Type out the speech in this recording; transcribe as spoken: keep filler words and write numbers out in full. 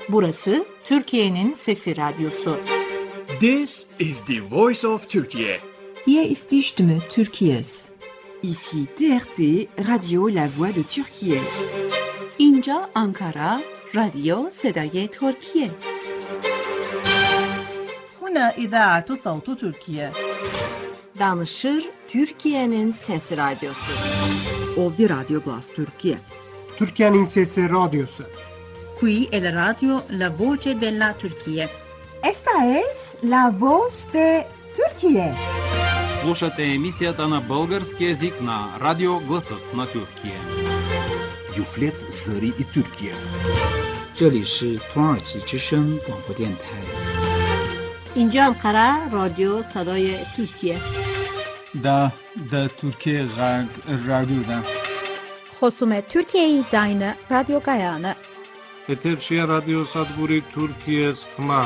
Burası Türkiye'nin Sesi Radyosu. This is the voice of Turkey. Hier ist die Stimme Türkiye's. Ici T R T, Radio La Voix de Türkiye. اینجا آنکارا، رادیو صدای ترکیه. هنا إذاعة صوت تركيا. Danışır Türkiye'nin Sesi Radyosu. Ovdje Radio Glas Türkiye. Türkiye'nin Sesi Radyosu. Qui è la radio La Voce della Turchia. Esta es la voz de Türkiye. Слушате емисията на български език на Радио Гласът на Türkiye. Юфлет Зări и Türkiye. 这里是土耳其之声广播电台。 اینجا انقره رادیو صدای ترکیه. دا دا Türkiye رادیو. خصوم Türkiye-i Zayne Radyo Gayanı. Eterşehir Radyo Sadburi Türkiye Sıkma.